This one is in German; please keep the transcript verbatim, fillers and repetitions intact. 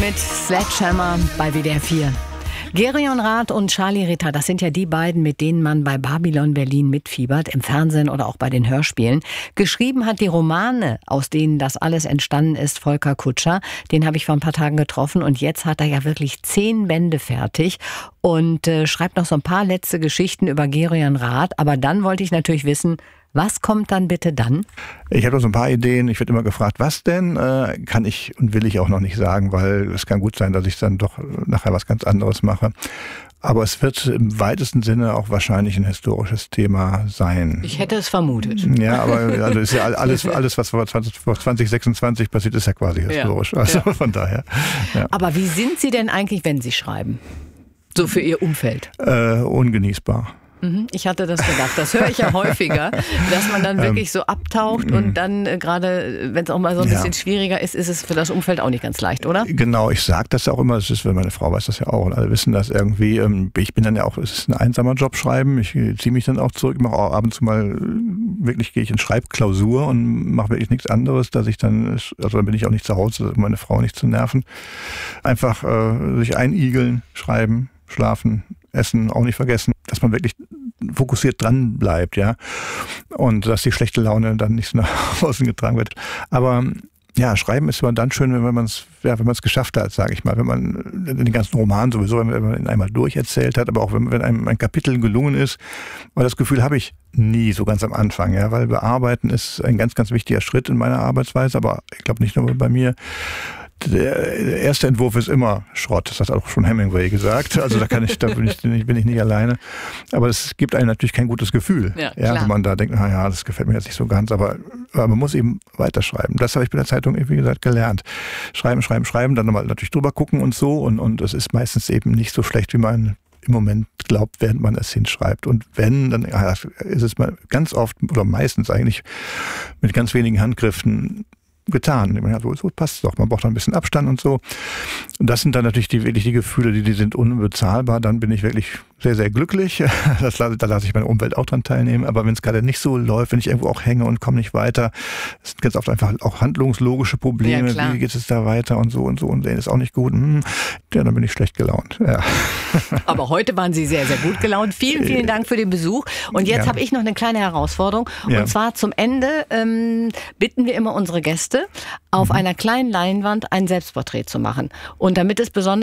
mit Sledgehammer bei W D R vier. Gereon Rath und Charlie Ritter, das sind ja die beiden, mit denen man bei Babylon Berlin mitfiebert, im Fernsehen oder auch bei den Hörspielen. Geschrieben hat die Romane, aus denen das alles entstanden ist, Volker Kutscher. Den habe ich vor ein paar Tagen getroffen und jetzt hat er ja wirklich zehn Bände fertig und äh, schreibt noch so ein paar letzte Geschichten über Gereon Rath. Aber dann wollte ich natürlich wissen, was kommt dann bitte dann? Ich habe noch so ein paar Ideen. Ich werde immer gefragt, was denn? Äh, kann ich und will ich auch noch nicht sagen, weil es kann gut sein, dass ich dann doch nachher was ganz anderes mache. Aber es wird im weitesten Sinne auch wahrscheinlich ein historisches Thema sein. Ich hätte es vermutet. Ja, aber also ist ja alles, alles was vor zwanzig sechsundzwanzig passiert, ist ja quasi historisch. Ja, also ja. von daher. Ja. Aber wie sind Sie denn eigentlich, wenn Sie schreiben? So für Ihr Umfeld? Äh, ungenießbar. Ich hatte das gedacht. Das höre ich ja häufiger, dass man dann wirklich so abtaucht und dann äh, gerade, wenn es auch mal so ein bisschen ja. schwieriger ist, ist es für das Umfeld auch nicht ganz leicht, oder? Genau, ich sage das ja auch immer, das ist, meine Frau weiß das ja auch und alle wissen das irgendwie. Ich bin dann ja auch, es ist ein einsamer Job schreiben, ich ziehe mich dann auch zurück, mache auch ab und zu mal, wirklich gehe ich in Schreibklausur und mache wirklich nichts anderes, dass ich dann, also dann bin ich auch nicht zu Hause, um meine Frau nicht zu nerven. Einfach äh, sich einigeln, schreiben, schlafen, essen, auch nicht vergessen, dass man wirklich fokussiert dran bleibt, ja. Und dass die schlechte Laune dann nicht so nach außen getragen wird. Aber ja, schreiben ist immer dann schön, wenn man es ja, wenn man es geschafft hat, sage ich mal. Wenn man den ganzen Roman sowieso, wenn man ihn einmal durcherzählt hat, aber auch wenn, wenn einem ein Kapitel gelungen ist. Weil das Gefühl habe ich nie so ganz am Anfang, ja, weil bearbeiten ist ein ganz, ganz wichtiger Schritt in meiner Arbeitsweise, aber ich glaube nicht nur bei mir. Der erste Entwurf ist immer Schrott, das hat auch schon Hemingway gesagt. Also da kann ich, da bin ich, bin ich nicht alleine. Aber es gibt einem natürlich kein gutes Gefühl, ja, ja, wenn man da denkt, na ja, das gefällt mir jetzt nicht so ganz. Aber, aber man muss eben weiterschreiben. Das habe ich bei der Zeitung, wie gesagt, gelernt. Schreiben, schreiben, schreiben, dann nochmal natürlich drüber gucken und so. Und und es ist meistens eben nicht so schlecht, wie man im Moment glaubt, während man es hinschreibt. Und wenn, dann ja, ist es mal ganz oft oder meistens eigentlich mit ganz wenigen Handgriffen getan. Ja, so, so passt es doch. Man braucht dann ein bisschen Abstand und so. Und das sind dann natürlich die, wirklich die Gefühle, die, die sind unbezahlbar. Dann bin ich wirklich sehr, sehr glücklich. Das, da lasse ich meine Umwelt auch dran teilnehmen. Aber wenn es gerade nicht so läuft, wenn ich irgendwo auch hänge und komme nicht weiter, das sind ganz oft einfach auch handlungslogische Probleme. Ja, wie geht es da weiter und so und so und das ist auch nicht gut. Ja, dann bin ich schlecht gelaunt. Ja. Aber heute waren Sie sehr, sehr gut gelaunt. Vielen, vielen Dank für den Besuch. Und jetzt ja. habe ich noch eine kleine Herausforderung. Und ja. zwar zum Ende ähm, bitten wir immer unsere Gäste, auf mhm. einer kleinen Leinwand ein Selbstporträt zu machen. Und damit es besonders